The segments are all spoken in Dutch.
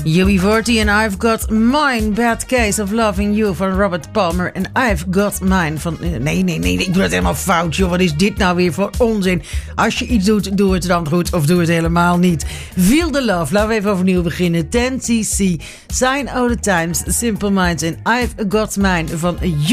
UB40 en I've Got Mine. Bad Case of Loving You van Robert Palmer. En I've Got Mine van... Nee, ik doe het helemaal fout, joh. Wat is dit nou weer voor onzin? Als je iets doet, doe het dan goed of doe het helemaal niet. Feel the Love. Laten we even overnieuw beginnen. 10cc, Sign of the Times, Simple Minds en I've Got Mine van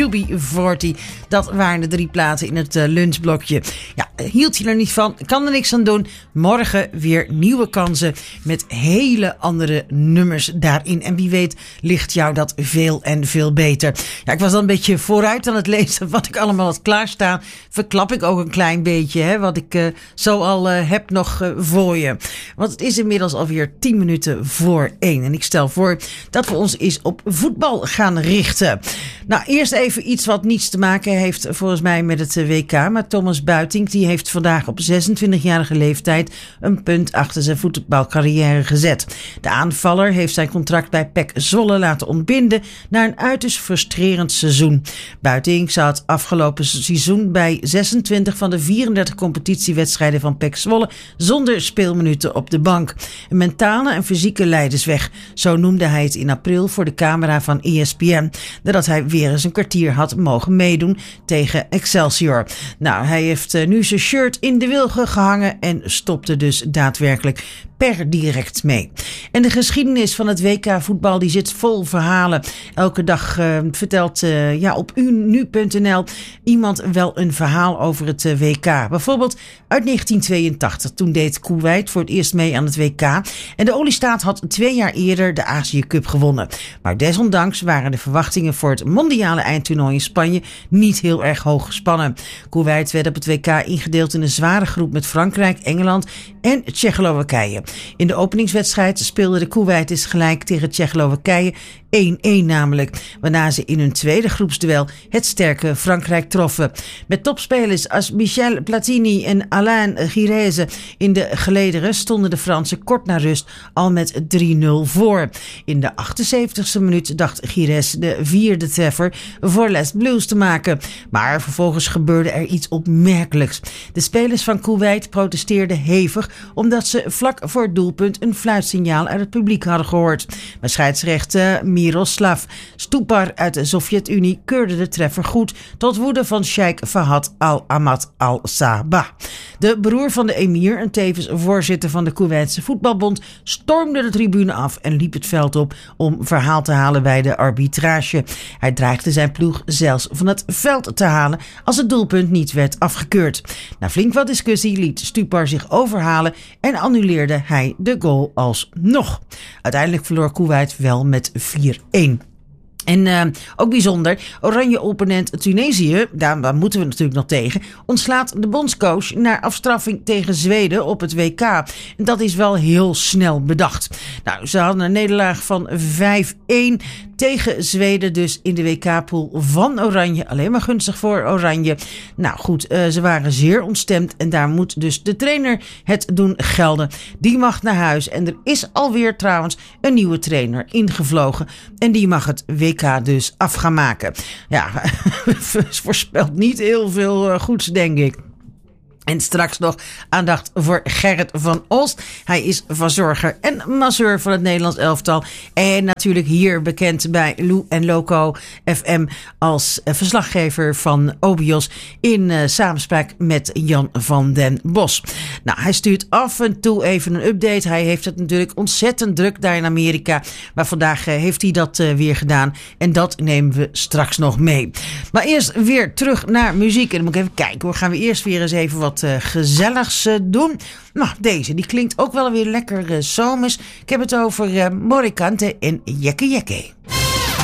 UB40. Dat waren de 3 platen in het lunchblokje. Ja, hield je er niet van? Kan er niks aan doen. Morgen weer nieuwe kansen met hele andere nummers daarin. En wie weet ligt jou dat veel en veel beter. Ja, ik was dan een beetje vooruit aan het lezen wat ik allemaal had klaarstaan. Verklap ik ook een klein beetje, hè, wat ik zo al heb nog voor je. Want het is inmiddels alweer 10 minuten voor 1. En ik stel voor dat we ons eens op voetbal gaan richten. Nou, eerst even iets wat niets te maken heeft volgens mij met het WK. Maar Thomas Buiting die heeft vandaag op 26-jarige leeftijd een punt achter zijn voetbalcarrière gezet. De aanvaller heeft zijn contract bij PEC Zwolle laten ontbinden na een uiterst frustrerend seizoen. Buiting zat afgelopen seizoen bij 26 van de 34 competitiewedstrijden van PEC Zwolle zonder speelminuten op de bank. Een mentale en fysieke leidersweg, zo noemde hij het in april voor de camera van ESPN, nadat hij weer eens een kwartier had mogen meedoen tegen Excelsior. Nou, hij heeft nu zijn shirt in de wilgen gehangen en stopte dus daadwerkelijk per direct mee. En de geschiedenis van het WK voetbal die zit vol verhalen. Elke dag vertelt op nu.nl iemand wel een verhaal over het WK. Bijvoorbeeld uit 1982. Toen deed Kuwait voor het eerst mee aan het WK. En de oliestaat had 2 jaar eerder de Azië Cup gewonnen. Maar desondanks waren de verwachtingen voor het mondiale eindtoernooi in Spanje niet heel erg hoog gespannen. Kuwait werd op het WK ingedeeld in een zware groep met Frankrijk, Engeland en Tsjechoslowakije. In de openingswedstrijd speelde de Kuwaitis gelijk tegen Tsjechoslowakije 1-1 namelijk, waarna ze in hun tweede groepsduel het sterke Frankrijk troffen. Met topspelers als Michel Platini en Alain Giresse in de gelederen stonden de Fransen kort na rust al met 3-0 voor. In de 78e minuut dacht Giresse de 4e treffer voor Les Blues te maken. Maar vervolgens gebeurde er iets opmerkelijks. De spelers van Kuwait protesteerden hevig omdat ze vlak voor het doelpunt een fluitsignaal uit het publiek hadden gehoord. Maar scheidsrechter Miroslav Stupar uit de Sovjet-Unie keurde de treffer goed tot woede van Sheikh Fahad Al-Ahmad Al-Sabah. De broer van de emir en tevens voorzitter van de Kuwaitse voetbalbond stormde de tribune af en liep het veld op om verhaal te halen bij de arbitrage. Hij dreigde zijn ploeg zelfs van het veld te halen als het doelpunt niet werd afgekeurd. Na flink wat discussie liet Stupar zich overhalen en annuleerde hij de goal alsnog. Uiteindelijk verloor Kuwait wel met 4-1. En ook bijzonder, oranje opponent Tunesië, daar moeten we natuurlijk nog tegen, ontslaat de bondscoach na afstraffing tegen Zweden op het WK. En dat is wel heel snel bedacht. Nou, ze hadden een nederlaag van 5-1 tegen Zweden dus in de WK-pool van Oranje. Alleen maar gunstig voor Oranje. Nou goed, ze waren zeer ontstemd en daar moet dus de trainer het doen gelden. Die mag naar huis en er is alweer trouwens een nieuwe trainer ingevlogen. En die mag het WK dus af gaan maken. Ja, voorspelt niet heel veel goeds, denk ik. En straks nog aandacht voor Gerrit van Olst. Hij is verzorger en masseur van het Nederlands elftal. En natuurlijk hier bekend bij Lou en Loco FM als verslaggever van OBIOS in samenspraak met Jan van den Bos. Nou, hij stuurt af en toe even een update. Hij heeft het natuurlijk ontzettend druk daar in Amerika. Maar vandaag heeft hij dat weer gedaan. En dat nemen we straks nog mee. Maar eerst weer terug naar muziek. En dan moet ik even kijken hoor. Gaan we eerst weer eens even wat gezelligs doen. Nou, deze, die klinkt ook wel weer lekker zomers. Ik heb het over Morikante en Jekke Jekke.